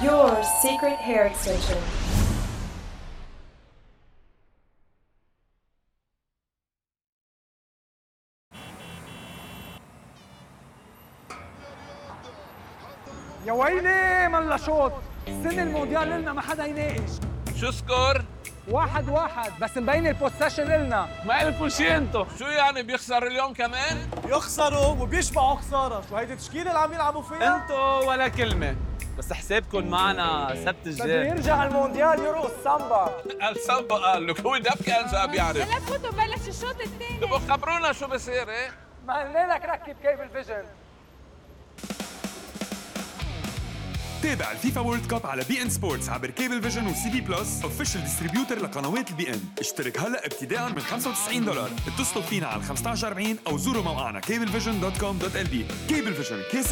Your secret hair extension. يا ويلي من لشوط. السنة المونديال لنا ما حدا يناقش. شو سكور؟ 1-1 بس مبين البوسيشن لنا. ما لكم شي انتو. شو يعني بيخسر اليوم كمان؟ يخسروا وبيشبعوا خسارة. شو هيدي التشكيلة اللي عم يلعبوا فيها؟ انتو ولا كلمة، بس حسابكم معنا سبت بده الجاي. يرجع المونديال يرقص سامبا. السامبا قال لك هو دب كان صار بيعرف. لا فوتوا بلش الشوط الثاني. تبقوا خبرونا شو بصير ايه؟ ما قلنا لك ركب كيبل فيجن. تابع الفيفا وورلد كاب على بي ان سبورتس عبر كيبل فيجن وسي بي بلس اوفيشال ديستريبيوتر لقنوات البي ان. اشترك هلا ابتداء من $95. اتصلوا فينا على 1540 او زوروا موقعنا cablevision.com.lb. كيبل فيجن، كيس